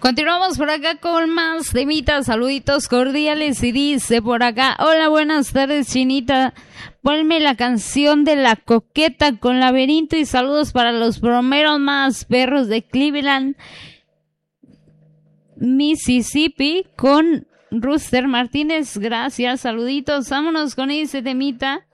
Continuamos por acá con más temitas, saluditos cordiales y dice por acá, hola, buenas tardes, Chinita, ponme la canción de La Coqueta con Laberinto y saludos para los bromeros más perros de Cleveland, Mississippi, con Rooster Martínez. Gracias, saluditos, vámonos con ese temita.